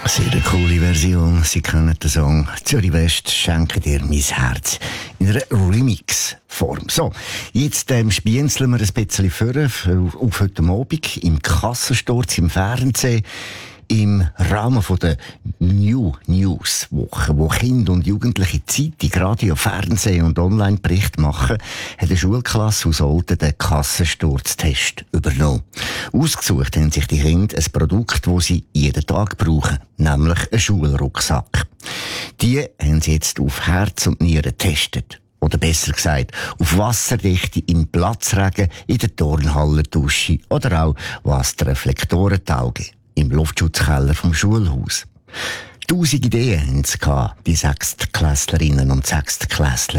Sehr eine coole Version. Sie kennen den Song «Zürich West, schenke dir mein Herz» in einer Remix-Form. So, jetzt spienzeln wir ein bisschen vor auf heute Abend im Kassensturz im Fernsehen. Im Rahmen der New News Woche, wo Kinder und Jugendliche Zeitung, Radio, Fernsehen und Online-Berichte machen, hat eine Schulklasse aus Olten den Kassensturztest übernommen. Ausgesucht haben sich die Kinder ein Produkt, das sie jeden Tag brauchen, nämlich einen Schulrucksack. Die haben sie jetzt auf Herz und Nieren getestet. Oder besser gesagt, auf Wasserdichte im Platzregen, in der Turnhallendusche oder auch Wasserreflektorentauge im Luftschutzkeller vom Schulhaus. 1000 Ideen hatten sie gehabt, die Sechstklässlerinnen und Sechstklässler.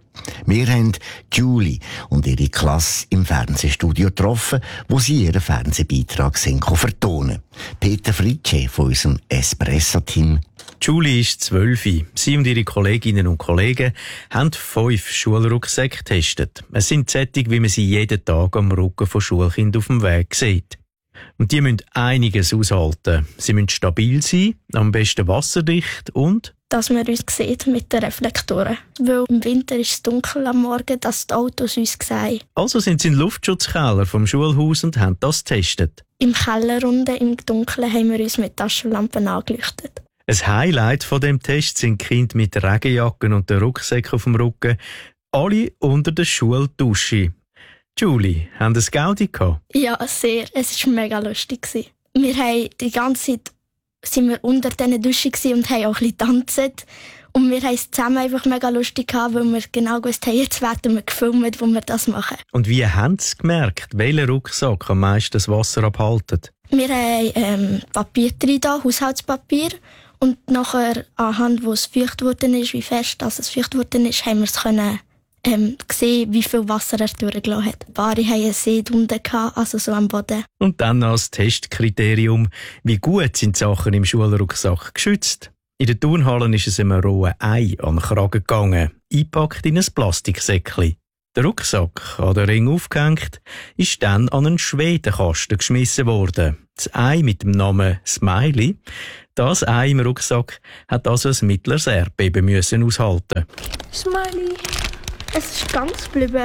Wir haben Julie und ihre Klasse im Fernsehstudio getroffen, wo sie ihren Fernsehbeitrag vertonen. Peter Fritsche von unserem Espresso-Team. Julie ist 12. Sie und ihre Kolleginnen und Kollegen haben 5 Schulrucksäcke getestet. Es sind solche, wie man sie jeden Tag am Rücken von Schulkindern auf dem Weg sieht. Und die müssen einiges aushalten. Sie müssen stabil sein, am besten wasserdicht und dass man uns sieht mit den Reflektoren. Weil im Winter ist es dunkel am Morgen, dass die Autos uns sehen. Also sind sie in den Luftschutzkeller vom Schulhaus und haben das getestet. Im Keller unten im Dunkeln haben wir uns mit Taschenlampen angeleuchtet. Ein Highlight von dem Test sind die Kinder mit Regenjacken und den Rucksäcken auf dem Rücken, alle unter der Schuldusche. Julie, haben Sie Gaudi gehabt? Ja, sehr. Es war mega lustig. Wir haben die ganze Zeit sind wir unter diesen Duschen und haben auch ein bisschen getanzt. Und wir haben es zusammen einfach mega lustig gehabt, weil wir genau gewusst haben, jetzt werden wir gefilmt, wo wir das machen. Und wie haben Sie gemerkt, welcher Rucksack am meisten das Wasser abhaltet? Wir haben Papier drin, Haushaltspapier. Und nachher, anhand wo es feucht worden ist, wie fest es feucht worden ist, haben wir es können gesehen, wie viel Wasser er durchgelassen hat. Ein paar hatten einen See unten, also so am Boden. Und dann als Testkriterium, wie gut sind die Sachen im Schulrucksack geschützt? In den Turnhallen ist es einem rohen Ei an den Kragen gegangen, eingepackt in ein Plastiksäckchen. Der Rucksack, an den Ring aufgehängt, ist dann an einen Schwedenkasten geschmissen worden. Das Ei mit dem Namen Smiley, das Ei im Rucksack, hat also ein mittleres Erdbeben müssen aushalten. Smiley, es ist ganz geblieben.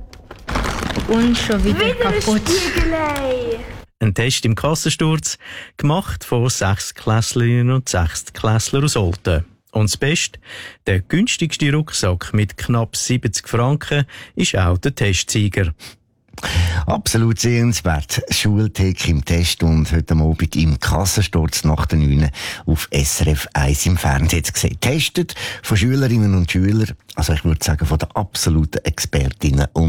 Und schon wieder kaputt. Ein Test im Kassensturz, gemacht von 6-Klässlerinnen und 6-Klässlern aus Olten. Und das Beste, der günstigste Rucksack mit knapp 70 Franken ist auch der Testsieger. Absolut sehenswert. Schultheke im Test und heute Abend im Kassensturz nach den 9 auf SRF 1 im Fernsehen gesehen. Testet von Schülerinnen und Schülern, also ich würde sagen von den absoluten Expertinnen und